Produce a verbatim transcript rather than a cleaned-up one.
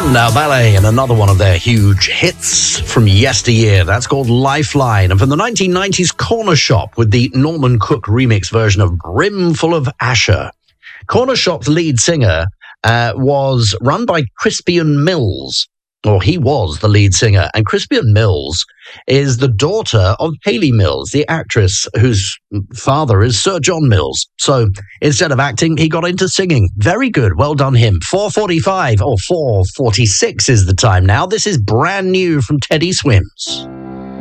Now, Ballet and another one of their huge hits from yesteryear. That's called Lifeline. And from the nineteen nineties, Corner Shop with the Norman Cook remix version of Brimful of Asher. Corner Shop's lead singer uh, was run by Crispian Mills. Or he was the lead singer. And Crispian Mills is the daughter of Hayley Mills, the actress whose father is Sir John Mills. So instead of acting, he got into singing. Very good. Well done him. four forty-five or four forty-six is the time now. This is brand new from Teddy Swims.